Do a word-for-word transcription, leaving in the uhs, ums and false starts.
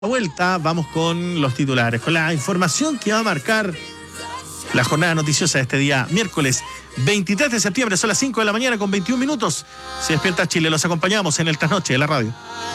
Vuelta, vamos con los titulares, con la información que va a marcar la jornada noticiosa de este día, miércoles veintitrés de septiembre, son las cinco de la mañana con veintiún minutos. Se despierta Chile, los acompañamos en el trasnoche de la radio.